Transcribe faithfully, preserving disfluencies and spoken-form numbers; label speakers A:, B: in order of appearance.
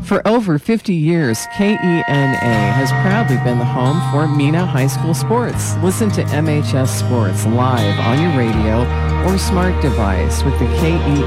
A: For over fifty years, K E N A has proudly been the home for Mena High School sports. Listen to M H S Sports live on your radio or smart device with the K E